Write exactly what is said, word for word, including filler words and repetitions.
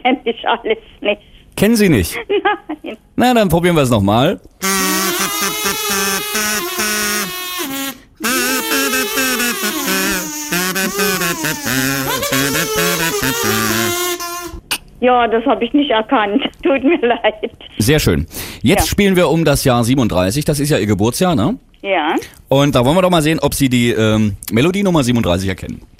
kenne ich alles nicht. Kennen Sie nicht? Nein. Na, dann probieren wir es nochmal. Ja, das habe ich nicht erkannt. Tut mir leid. Sehr schön. Jetzt Ja. spielen wir um das Jahr siebenunddreißig. Das ist ja Ihr Geburtsjahr, ne? Ja. Und da wollen wir doch mal sehen, ob Sie die ähm, Melodienummer siebenunddreißig erkennen.